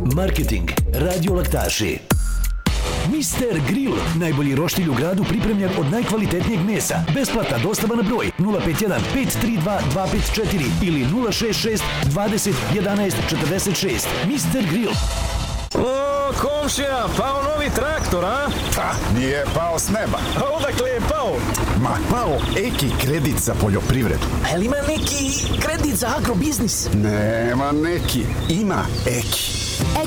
Marketing, radiolaktaši. Mister Grill, najbolji roštilj u gradu pripremljen od najkvalitetnijeg mesa. Besplatna dostava na broj 051 532 254 ili 066 20 11 46. Mister Grill. O, komšija, pao novi traktor, a? Nije pao s neba. A odakle je pao? Ma, pao Eki kredit za poljoprivredu. A li ima neki kredit za agrobiznis? Nema neki, ima Eki.